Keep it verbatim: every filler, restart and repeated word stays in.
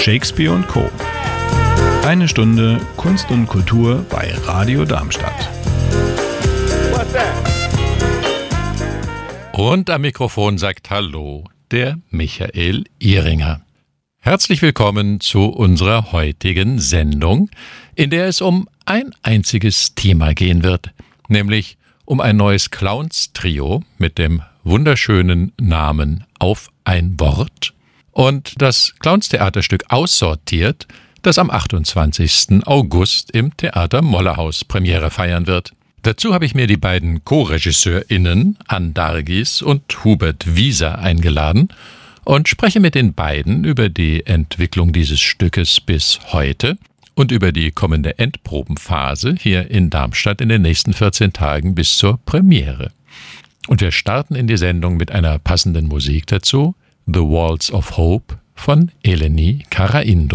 Shakespeare und Co. Eine Stunde Kunst und Kultur bei Radio Darmstadt. Und am Mikrofon sagt Hallo der Michael Ihringer. Herzlich willkommen zu unserer heutigen Sendung, in der es um ein einziges Thema gehen wird, nämlich um ein neues Clowns-Trio mit dem wunderschönen Namen Auf ein Wort und das Clowns-Theaterstück Aussortiert, das am achtundzwanzigsten August im Theater Mollehaus Premiere feiern wird. Dazu habe ich mir die beiden Co-RegisseurInnen Ann Dargis und Hubert Wieser eingeladen und spreche mit den beiden über die Entwicklung dieses Stückes bis heute und über die kommende Endprobenphase hier in Darmstadt in den nächsten vierzehn Tagen bis zur Premiere. Und wir starten in die Sendung mit einer passenden Musik dazu, The Waltz of Hope von Eleni Karaindou.